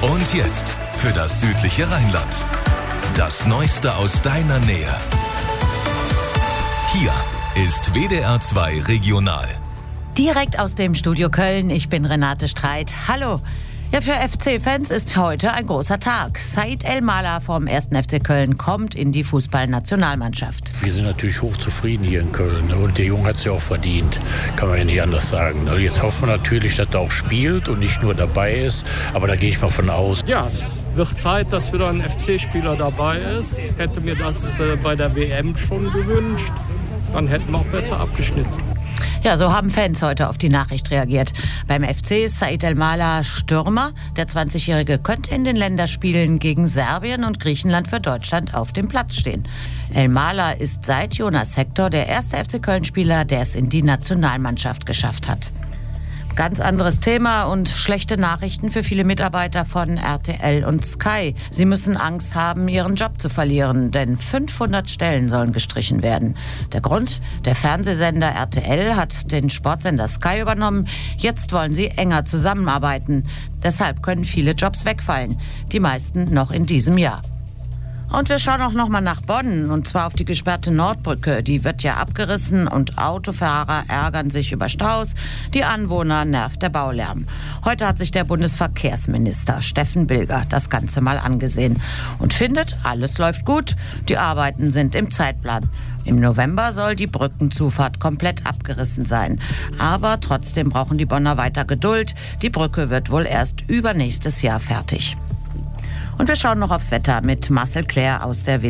Und jetzt für das südliche Rheinland. Das Neueste aus deiner Nähe. Hier ist WDR 2 Regional. Direkt aus dem Studio Köln, ich bin Renate Streit. Hallo. Ja, für FC-Fans ist heute ein großer Tag. Said El-Mala vom 1. FC Köln kommt in die Fußballnationalmannschaft. Wir sind natürlich hochzufrieden hier in Köln. Und der Junge hat es ja auch verdient. Kann man ja nicht anders sagen. Jetzt hoffen wir natürlich, dass er auch spielt und nicht nur dabei ist. Aber da gehe ich mal von aus. Ja, es wird Zeit, dass wieder ein FC-Spieler dabei ist. Hätte mir das bei der WM schon gewünscht. Dann hätten wir auch besser abgeschnitten. Ja, so haben Fans heute auf die Nachricht reagiert. Beim FC ist Said El-Mala Stürmer. Der 20-Jährige könnte in den Länderspielen gegen Serbien und Griechenland für Deutschland auf dem Platz stehen. El-Mala ist seit Jonas Hector der erste FC Köln-Spieler, der es in die Nationalmannschaft geschafft hat. Ganz anderes Thema und schlechte Nachrichten für viele Mitarbeiter von RTL und Sky. Sie müssen Angst haben, ihren Job zu verlieren, denn 500 Stellen sollen gestrichen werden. Der Grund? Der Fernsehsender RTL hat den Sportsender Sky übernommen. Jetzt wollen sie enger zusammenarbeiten. Deshalb können viele Jobs wegfallen, die meisten noch in diesem Jahr. Und wir schauen auch noch mal nach Bonn, und zwar auf die gesperrte Nordbrücke. Die wird ja abgerissen und Autofahrer ärgern sich über Staus. Die Anwohner nervt der Baulärm. Heute hat sich der Bundesverkehrsminister Steffen Bilger das Ganze mal angesehen und findet, alles läuft gut. Die Arbeiten sind im Zeitplan. Im November soll die Brückenzufahrt komplett abgerissen sein. Aber trotzdem brauchen die Bonner weiter Geduld. Die Brücke wird wohl erst übernächstes Jahr fertig. Und wir schauen noch aufs Wetter mit Marcel Claire aus der